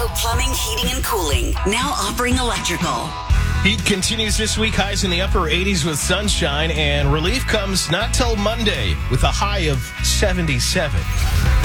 Idaho Plumbing, Heating, and Cooling, now offering electrical. Heat continues this week, highs in the upper 80s with sunshine, and relief comes not till Monday with a high of 77.